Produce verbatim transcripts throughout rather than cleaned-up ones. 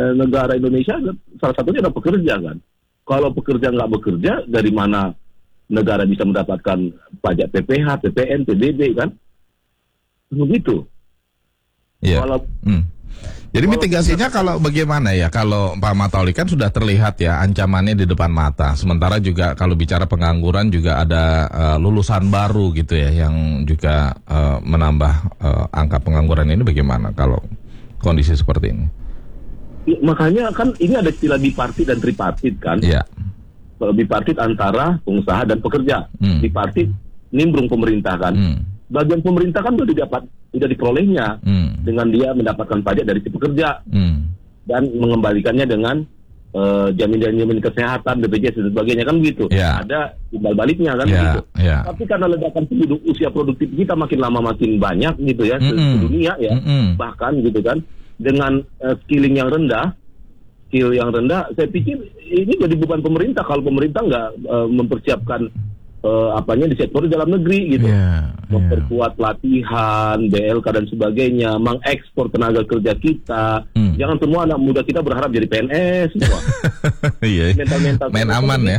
eh, negara Indonesia salah satunya adalah pekerja kan. Kalau pekerja nggak bekerja, dari mana negara bisa mendapatkan pajak P P H, P P N, P B B kan? Begitu. Iya. Walau, hmm. Jadi mitigasinya kalau bagaimana ya? Kalau Pak Matauli kan sudah terlihat ya ancamannya di depan mata. Sementara juga kalau bicara pengangguran juga ada uh, lulusan baru gitu ya yang juga uh, menambah uh, angka pengangguran ini. Bagaimana kalau kondisi seperti ini? Ya, makanya kan ini ada istilah bipartit dan tripartit kan? Iya. Bipartit antara pengusaha dan pekerja. Hmm. Bipartit nimbrung pemerintah kan. Hmm. Bagian pemerintah kan sudah didapat, sudah diperolehnya hmm. dengan dia mendapatkan pajak dari si pekerja hmm. dan mengembalikannya dengan uh, jaminan-jaminan kesehatan, B P J S dan sebagainya kan begitu. Yeah. Ada timbal baliknya kan yeah. begitu. Yeah. Tapi karena ledakan penduduk usia produktif kita makin lama makin banyak gitu ya mm-hmm. di dunia ya mm-hmm. bahkan gitu kan dengan uh, skilling yang rendah, skill yang rendah, saya pikir ini jadi beban pemerintah kalau pemerintah nggak uh, mempersiapkan Uh, apanya di sektor di dalam negeri gitu, yeah, memperkuat yeah. pelatihan, B L K dan sebagainya, mengekspor tenaga kerja kita. Hmm. Jangan semua anak muda kita berharap jadi P N S semua. Iya. Mental-mental main aman ya.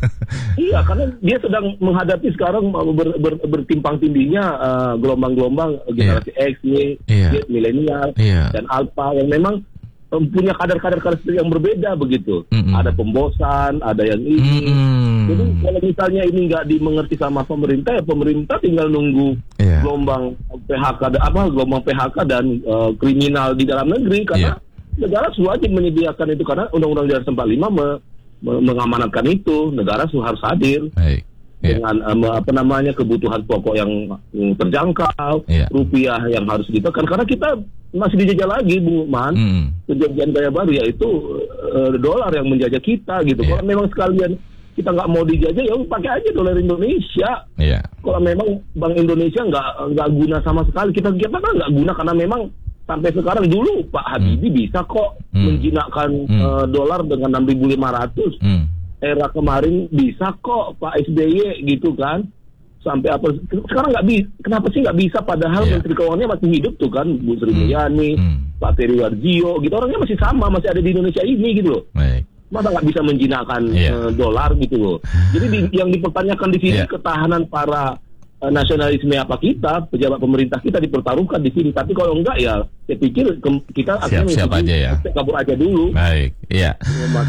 Iya, karena dia sedang menghadapi sekarang ber, ber, bertimpang tindihnya uh, gelombang-gelombang generasi yeah. X, Y, yeah. Z, milenial yeah. dan alpha yang memang punya kadar-kadar karakteristik yang berbeda begitu. Mm-hmm. Ada pembosan, ada yang ini. Mm-hmm. Jadi kalau misalnya ini nggak dimengerti sama pemerintah, ya pemerintah tinggal nunggu yeah. gelombang P H K, apa gelombang P H K dan uh, kriminal di dalam negeri karena yeah. negara wajib menyediakan itu karena Undang-Undang Dasar empat puluh lima me, me, mengamanatkan itu. Negara harus hadir. Hey. Yeah. Dengan um, apa namanya kebutuhan pokok yang um, terjangkau, yeah. rupiah yang harus ditekan karena kita masih dijajah lagi, Bung Man. Mm. Kejadian gaya baru yaitu uh, dolar yang menjajah kita gitu. Yeah. Kalau memang sekalian kita nggak mau dijajah, ya pakai aja dolar Indonesia. Yeah. Kalau memang Bank Indonesia nggak nggak guna sama sekali, kita kita kan nggak guna karena memang sampai sekarang dulu Pak Habibie mm. bisa kok mm. menjinakkan mm. uh, dolar dengan enam ribu lima ratus. Mm. Era kemarin bisa kok Pak S B Y gitu kan sampai apa sekarang nggak bisa, kenapa sih nggak bisa padahal yeah. Menteri Keuangannya masih hidup tuh kan Bu Sri Mulyani, hmm. Pak Peri Warjio gitu, orangnya masih sama, masih ada di Indonesia ini gitu loh. Baik. Masa nggak bisa menjinakkan yeah. uh, dolar gitu loh. Jadi di, yang dipertanyakan di sini yeah. ketahanan para uh, nasionalisme apa kita, pejabat pemerintah kita dipertaruhkan di sini. Tapi kalau enggak ya saya pikir ke- kita akan siap aja ya. kabur aja dulu. Baik, iya.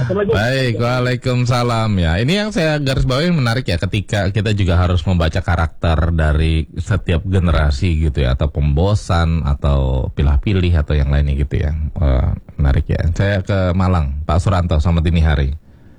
Baik, waalaikumsalam ya. Ini yang saya garis bawahi menarik ya, ketika kita juga harus membaca karakter dari setiap generasi gitu ya, atau pembosan atau pilih-pilih atau yang lainnya gitu ya. Wah, menarik ya. Saya ke Malang, Pak Suranto, selamat dini hari.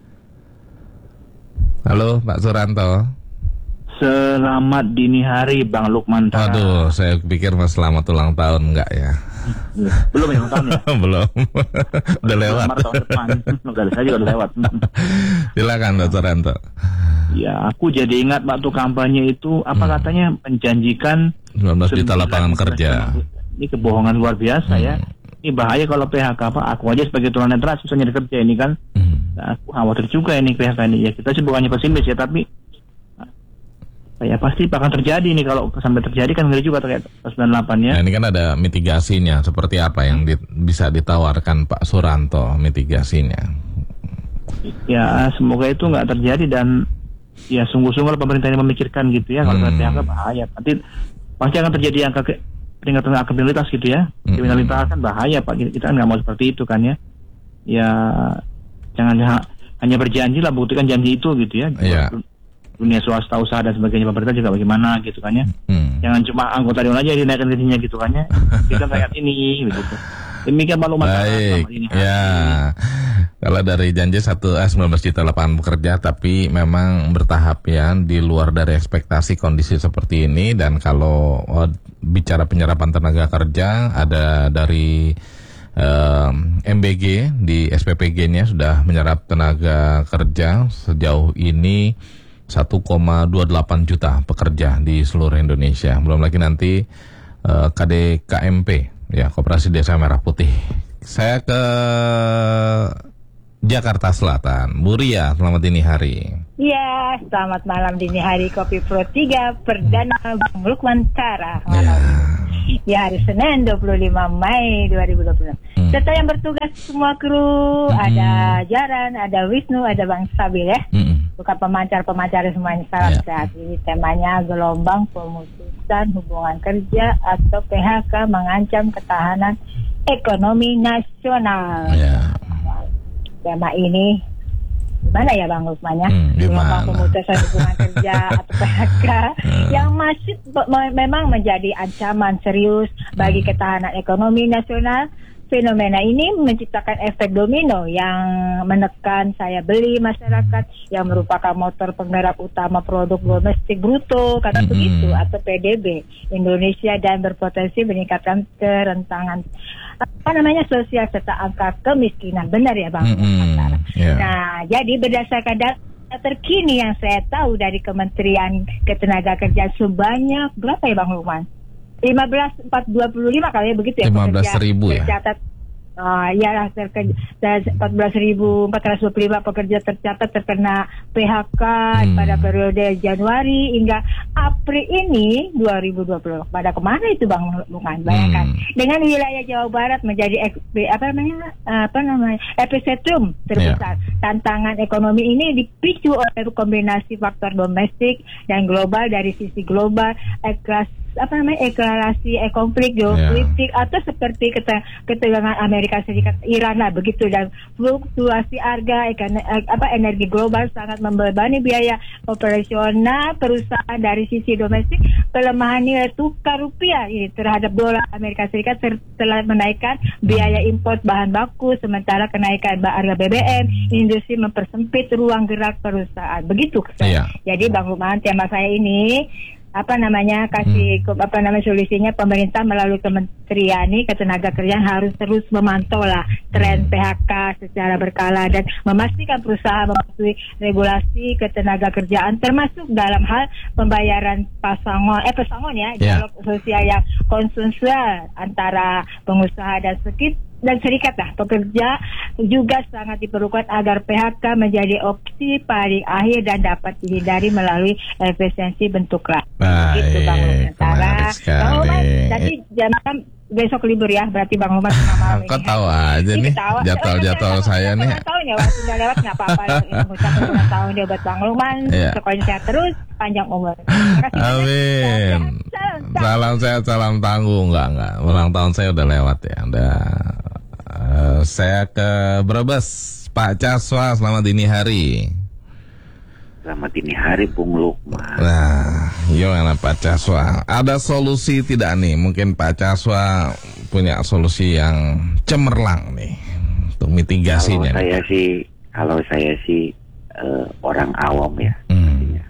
Halo, Pak Suranto. Selamat dini hari Bang Lukman Tara. Aduh, saya pikir mas selamat ulang tahun enggak ya? Belum ya ulang tahun ya? Belum. Udah lewat. Tahun depan. Garis aja udah lewat. Silakan Pak Suranto. Ya, aku jadi ingat waktu kampanye itu apa hmm. katanya menjanjikan sembilan belas juta lapangan kerja. Ini kebohongan luar biasa hmm. ya. Ini bahaya kalau P H K Pak. Aku aja sebagai tunanetra susah nyari kerja ini kan. Hmm. Nah, aku khawatir juga ini P H K ini. Ya kita sih bukannya pesimis ya, tapi ya pasti akan terjadi nih kalau sampai terjadi kan ngeri juga terkait sembilan puluh delapan ya. Nah, ini kan ada mitigasinya. Seperti apa yang di, bisa ditawarkan Pak Suranto mitigasinya? Ya semoga itu nggak terjadi dan ya sungguh-sungguh pemerintah ini memikirkan gitu ya kalau hmm. P H K bahaya. Nanti pasti akan terjadi angka ke, peningkatan kriminalitas gitu ya. Hmm. Kriminalitas kan bahaya Pak. Kita kan nggak mau seperti itu kan ya. Ya jangan ha, hanya berjanji lah, buktikan janji itu gitu ya. Iya. Dunia swasta, usaha dan sebagainya, pemerintah juga bagaimana gitu kan ya. Hmm. Jangan cuma anggota dewan aja dinaikkan gajinya gitu kan ya. Kita kayak ini gitu. Demikian maklumat. Baik. Ya. Kalau dari janji satu eh, sembilan belas juta lapangan pekerja, tapi memang bertahap ya, di luar dari ekspektasi kondisi seperti ini. Dan kalau oh, bicara penyerapan tenaga kerja, ada dari eh, M B G di S P P G-nya sudah menyerap tenaga kerja sejauh ini satu koma dua delapan juta pekerja di seluruh Indonesia. Belum lagi nanti uh, K D K M P, ya, Koperasi Desa Merah Putih. Saya ke Jakarta Selatan. Bu Ria, selamat dini hari. Iya, selamat malam dini hari Kopi Pro tiga Perdana Bang Lukman Tara. Ya. di hari Senin dua puluh lima Mei dua ribu dua puluh enam. Hmm. Serta yang bertugas semua kru, hmm. ada Jaran, ada Wisnu, ada Bang Sabil ya. Hmm. Bukan pemancar-pemancar semuanya, salam yeah. sehat. Ini temanya gelombang pemutusan hubungan kerja atau P H K mengancam ketahanan ekonomi nasional. Yeah. Tema ini gimana ya Bang Lukman ya? Hmm, gelombang pemutusan hubungan kerja atau P H K hmm. yang masih me- memang menjadi ancaman serius bagi ketahanan ekonomi nasional. Fenomena ini menciptakan efek domino yang menekan saya beli masyarakat yang merupakan motor penggerak utama produk domestik bruto, kata mm-hmm. begitu, atau P D B Indonesia, dan berpotensi meningkatkan kerentangan apa namanya sosial serta angka kemiskinan. Benar ya Bang? Mm-hmm. Yeah. Nah, jadi berdasarkan data terkini yang saya tahu dari Kementerian Ketenagakerjaan, sebanyak berapa ya Bang Lukman? lima belas empat dua puluh lima kali ya begitu ya, lima belas ribu ya tercatat. Uh, ya lah terkena empat belas ribu empat ratus dua puluh lima pekerja tercatat terkena P H K hmm. pada periode Januari hingga April ini dua ribu dua puluh. Pada kemana itu Bang Lukman? Bayangkan hmm. dengan wilayah Jawa Barat menjadi apa namanya apa namanya epicentrum terbesar. Yeah. Tantangan ekonomi ini dipicu oleh kombinasi faktor domestik dan global. Dari sisi global, eklas apa namanya eklarasi eh, konflik geopolitik yeah. atau seperti ketegangan Amerika Serikat Iran lah begitu, dan fluktuasi harga ekane, eh, apa energi global sangat membebani biaya operasional perusahaan. Dari sisi domestik, pelemahan nilai tukar rupiah ini terhadap dolar Amerika Serikat telah menaikkan biaya impor bahan baku, sementara kenaikan harga B B M industri mempersempit ruang gerak perusahaan begitu. Yeah. Jadi Bang Lukman, tema saya ini apa namanya kasih hmm. apa namanya solusinya, pemerintah melalui Kementerian Ketenagakerjaan harus terus memantau lah tren P H K secara berkala dan memastikan perusahaan mematuhi regulasi ketenagakerjaan termasuk dalam hal pembayaran pasangon eh pesangon ya yeah. dialog sosial yang konsensual antara pengusaha dan sekit dan serikat lah pekerja juga sangat diperlukan agar P H K menjadi opsi paling akhir dan dapat dihindari melalui efisiensi bentuk lah. Baik, gitu Bang Luman. Bang Luman, tadi jam besok libur ya, berarti Bang Luman sama malam ini. Kok tahu aja nih jadwal-jadwal saya nih. Tahun ya, waktu udah lewat nggak apa-apa. Mengucapkan ulang tahun dia buat Bang Luman. Sekolahnya sehat terus, panjang umur. Amin. Salam sehat, salam tangguh. Enggak, enggak. Ulang tahun saya udah lewat ya. Udah. Uh, saya ke Brebes, Pak Caswa, selamat dini hari. Selamat dini hari, Bung Lukman. Nah, gimana Pak Caswa? Ada solusi tidak nih? Mungkin Pak Caswa punya solusi yang cemerlang nih untuk mitigasinya. Kalau saya sih, kalau saya sih uh, orang awam ya, hmm.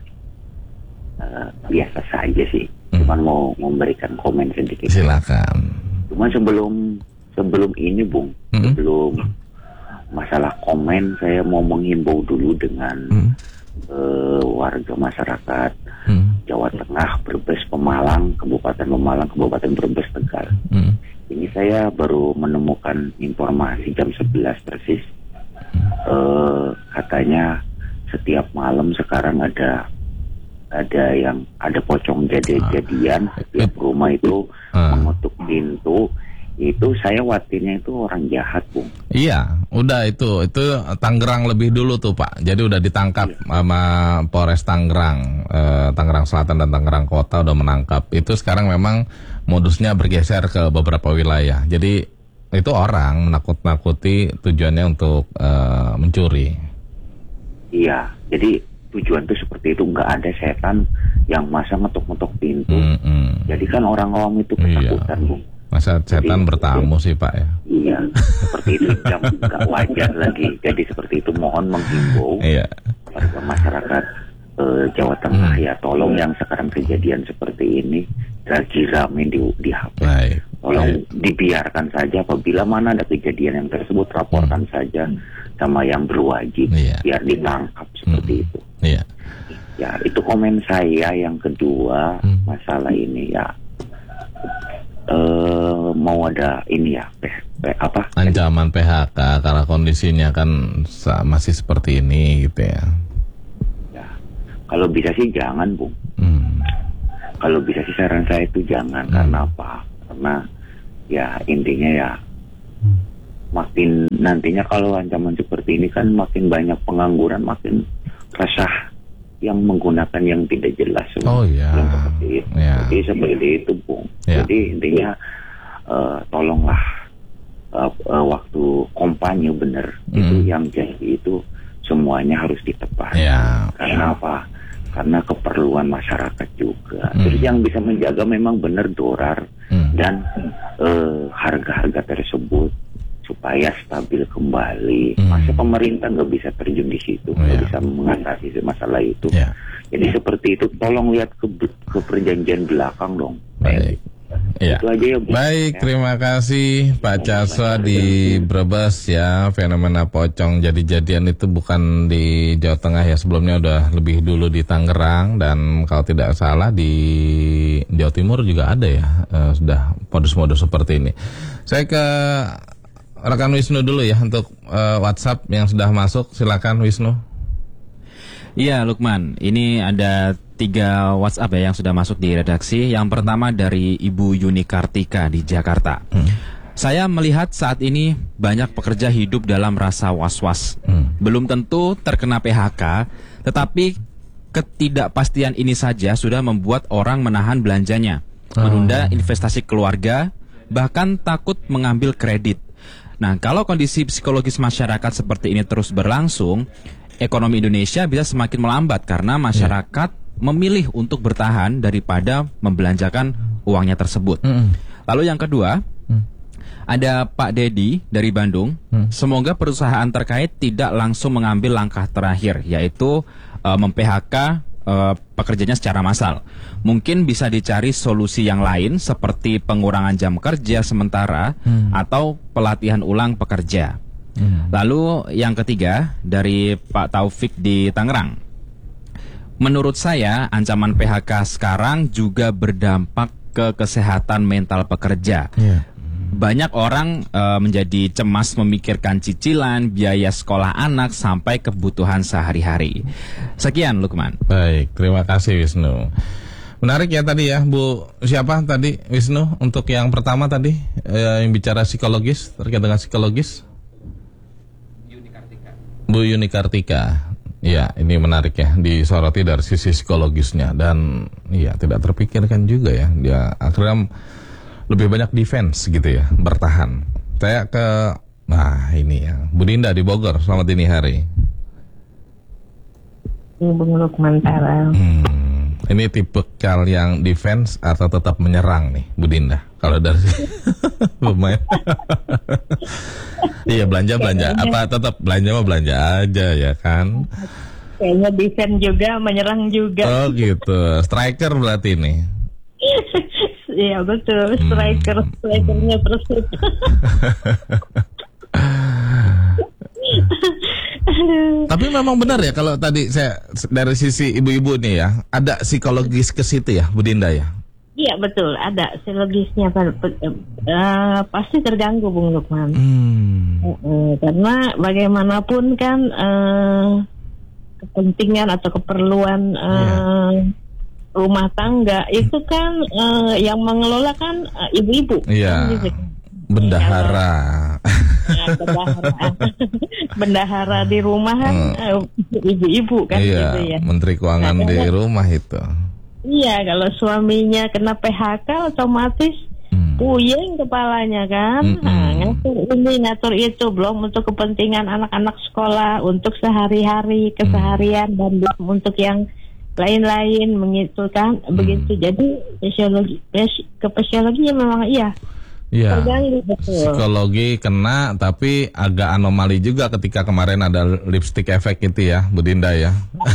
uh, biasa saja sih. Hmm. Cuman mau memberikan komen sedikit. Silakan. Cuman sebelum Sebelum ini Bung, mm-hmm. sebelum masalah komen, saya mau menghimbau dulu dengan mm-hmm. uh, warga masyarakat mm-hmm. Jawa Tengah, Brebes, Pemalang, Kabupaten Pemalang, Kabupaten Brebes, Tegal. Mm-hmm. Ini saya baru menemukan informasi jam sebelas persis. Mm-hmm. Uh, katanya setiap malam sekarang ada ada yang ada pocong jadi-jadian, setiap rumah itu uh. mengetuk pintu. Itu saya khawatirnya itu orang jahat, Bung. Iya, udah itu itu Tangerang lebih dulu tuh Pak. Jadi udah ditangkap iya. sama Polres Tangerang, eh, Tangerang Selatan dan Tangerang Kota udah menangkap. Itu sekarang memang modusnya bergeser ke beberapa wilayah. Jadi itu orang menakut-nakuti tujuannya untuk eh, mencuri. Iya, jadi tujuan itu seperti itu, nggak ada setan yang masa ngetuk-ngetuk pintu. Mm-hmm. Jadi kan orang awam itu ketakutan, iya. Bung. Masa setan jadi, bertamu jadi, sih Pak ya? Iya, seperti itu yang nggak wajar lagi. Jadi seperti itu mohon menghimbau iya. kepada masyarakat eh, Jawa Tengah hmm. ya, tolong yang sekarang kejadian seperti ini lagi rame di, di H P. Baik. Tolong Baik. dibiarkan saja, apabila mana ada kejadian yang tersebut raporkan hmm. saja sama yang berwajib iya. biar ditangkap seperti hmm. itu. Iya. Ya itu komen saya. Yang kedua hmm. masalah ini ya. Uh, mau ada ini ya P, P, apa ancaman P H K karena kondisinya kan masih seperti ini gitu ya. Ya kalau bisa sih jangan Bung. Hmm. Kalau bisa sih saran saya itu jangan hmm. karena apa? karena ya intinya ya makin nantinya kalau ancaman seperti ini kan makin banyak pengangguran, makin resah yang menggunakan yang tidak jelas. Oh iya. Yang seperti itu. Ya. Jadi seperti itu, Bung. Ya. Jadi intinya uh, tolonglah uh, uh, waktu kampanye benar hmm. itu yang jadi itu semuanya harus ditebas. Ya. Karena ya. apa? Karena keperluan masyarakat juga. Hmm. Terus yang bisa menjaga memang benar dolar hmm. dan uh, harga-harga tersebut supaya stabil kembali. Hmm. Masa pemerintah nggak bisa terjun di situ, nggak yeah. bisa mengatasi masalah itu. Yeah. Jadi yeah. seperti itu. Tolong lihat ke, ke perjanjian belakang dong. Baik. Ya. Itu aja ya, Bu. Baik, terima kasih Pak Caswa di Brebes ya. Fenomena pocong jadi-jadian itu bukan di Jawa Tengah ya, sebelumnya udah lebih dulu di Tangerang, dan kalau tidak salah di Jawa Timur juga ada ya, uh, sudah modus-modus seperti ini. Saya ke rekan Wisnu dulu ya untuk uh, WhatsApp yang sudah masuk. Silakan Wisnu. Iya Lukman, ini ada tiga WhatsApp ya yang sudah masuk di redaksi. Yang pertama dari Ibu Yuni Kartika di Jakarta. Hmm. Saya melihat saat ini banyak pekerja hidup dalam rasa was-was. Hmm. Belum tentu terkena P H K, tetapi ketidakpastian ini saja sudah membuat orang menahan belanjanya, oh. menunda investasi keluarga, bahkan takut mengambil kredit. Nah, kalau kondisi psikologis masyarakat seperti ini terus berlangsung, ekonomi Indonesia bisa semakin melambat karena masyarakat yeah. memilih untuk bertahan daripada membelanjakan uangnya tersebut. Mm. Lalu yang kedua, mm. ada Pak Dedi dari Bandung. Mm. Semoga perusahaan terkait tidak langsung mengambil langkah terakhir, yaitu uh, mem-P H K uh, pekerjanya secara massal. Mungkin bisa dicari solusi yang lain seperti pengurangan jam kerja sementara hmm. atau pelatihan ulang pekerja. Hmm. Lalu yang ketiga dari Pak Taufik di Tangerang. Menurut saya ancaman P H K sekarang juga berdampak ke kesehatan mental pekerja. Yeah. Banyak orang uh, menjadi cemas memikirkan cicilan, biaya sekolah anak, sampai kebutuhan sehari-hari. Sekian Lukman. Baik, terima kasih Wisnu. Menarik ya tadi ya, Bu siapa tadi Wisnu untuk yang pertama tadi eh, yang bicara psikologis, terkait dengan psikologis. Yuni Kartika. Bu Yuni Kartika. Ya, ini menarik ya, disoroti dari sisi psikologisnya, dan iya tidak terpikirkan juga ya, dia akhirnya lebih banyak defense gitu ya, bertahan. Saya ke, nah ini ya, Bu Dinda di Bogor, selamat dini hari. Bung Lukman Tara. Hmm, ini tipe kal yang defense atau tetap menyerang nih, Bu Dinda? Kalau dari lumayan. Iya, belanja belanja. Apa tetap belanja mah belanja aja ya kan? Kayaknya defense juga, menyerang juga. Oh gitu, striker berarti nih. Iya betul, striker, hmm. strikernya terus. Tapi memang benar ya kalau tadi saya dari sisi ibu-ibu nih ya, ada psikologis ke situ ya, Bu Dinda ya? Iya betul, ada psikologisnya uh, pasti terganggu Bung Lukman. Hmm. Uh, uh, karena bagaimanapun kan uh, kepentingan atau keperluan uh, yeah. rumah tangga itu kan uh, yang mengelola kan uh, ibu-ibu. Iya. Kan, gitu. Bendahara. Nah, bendahara. Bendahara di rumah kan uh, ibu-ibu kan iya, gitu ya. Menteri Keuangan nah, di kan, rumah itu. Iya, kalau suaminya kena P H K otomatis hmm. puyeng kepalanya kan. Hmm. Nah, ngatur ini, ngatur itu, belum untuk kepentingan anak-anak sekolah, untuk sehari-hari keseharian hmm. dan belum untuk yang lain-lain begitu kan. Hmm. Begitu. Jadi fisiologi ke fisiologinya memang iya. Iya, psikologi kena, tapi agak anomali juga ketika kemarin ada lipstick efek itu ya, Bu Dinda ya.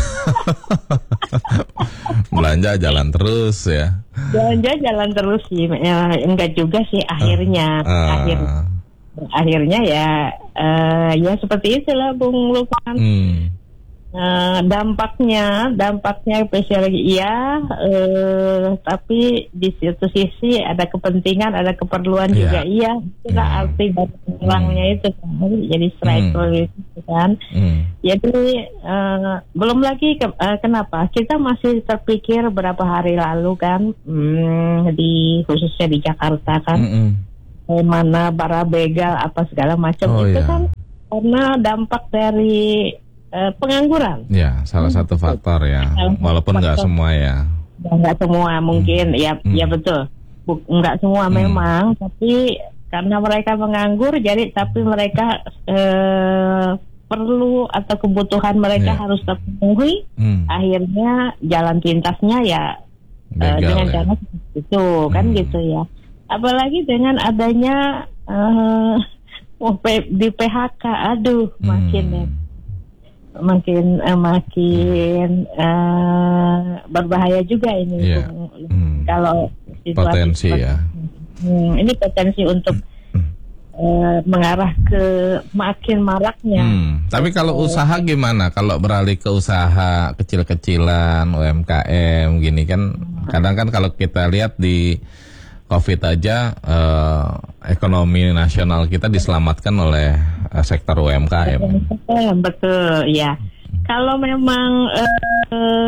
Belanja jalan terus ya. Belanja jalan terus sih, ya, enggak juga sih akhirnya. Uh, uh. Akhir, akhirnya ya, uh, ya seperti itulah Bung Lukman. Hmm. Uh, dampaknya, dampaknya psikologi iya, uh, tapi di satu sisi ada kepentingan, ada keperluan yeah. juga iya. Itulah hmm. arti dari orangnya hmm. itu, jadi striker hmm. itu. kan. Hmm. Jadi uh, belum lagi ke, uh, kenapa kita masih terpikir beberapa hari lalu kan, hmm, di khususnya di Jakarta kan, hmm. mana para begal apa segala macam oh, itu iya. kan karena dampak dari uh, pengangguran. Ya, salah satu faktor ya, walaupun nggak semua ya. Nggak semua mungkin, hmm. ya, hmm. ya betul. Nggak semua hmm. memang, tapi karena mereka menganggur, jadi tapi mereka eh, perlu atau kebutuhan mereka yeah. harus terpenuhi. Hmm. Akhirnya jalan pintasnya ya Begal, eh, dengan cara ya. seperti itu, kan hmm. gitu ya. Apalagi dengan adanya eh, di P H K, aduh hmm. makin ya. makin eh, makin eh, berbahaya juga ini yeah. hmm. kalau situasi potensi ya hmm, ini potensi untuk hmm. eh, mengarah ke makin maraknya. Hmm. Tapi kalau uh, usaha gimana? Kalau beralih ke usaha kecil-kecilan U M K M gini kan hmm. kadang kan kalau kita lihat di COVID aja eh, ekonomi nasional kita diselamatkan oleh eh, sektor U M K M. Betul, betul ya. Kalau memang eh,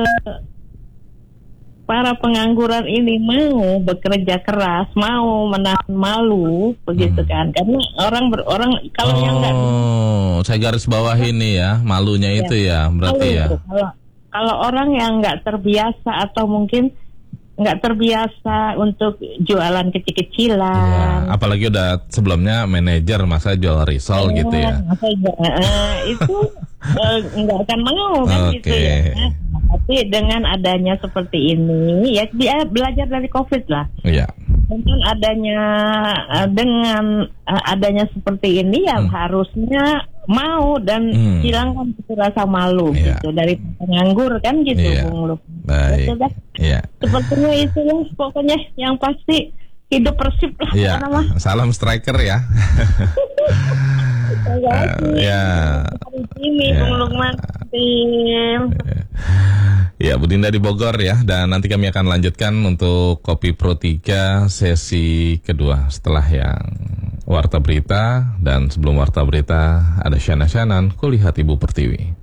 para pengangguran ini mau bekerja keras, mau menahan malu, begitu hmm. kan? Karena orang ber, orang kalau oh, yang nggak, saya garis bawah ini ya, malunya ya. Itu ya, berarti malu, ya. Kalau kalau orang yang nggak terbiasa atau mungkin nggak terbiasa untuk jualan kecil-kecilan. Ya, apalagi udah sebelumnya manajer, masa jual risol ya, gitu ya. Masa uh, itu uh, nggak akan mau kan okay. gitu ya. Nah, tapi dengan adanya seperti ini, ya dia belajar dari COVID lah. Iya. Dengan adanya uh, dengan uh, adanya seperti ini ya hmm. harusnya mau dan hmm. hilangkan rasa malu yeah. gitu dari penganggur kan gitu yeah. Bung Luk. Baik. Betul, yeah. Sepertinya itu ya pokoknya yang pasti hidup Persib lah yeah. nama. Salam striker ya. uh, ya. Ini yeah. Bung Lukman. Ya, Bu Dinda di Bogor ya, dan nanti kami akan lanjutkan untuk Kopi Pro tiga sesi kedua setelah yang Warta Berita, dan sebelum Warta Berita ada Syana Syanan, Kulihat Ibu Pertiwi.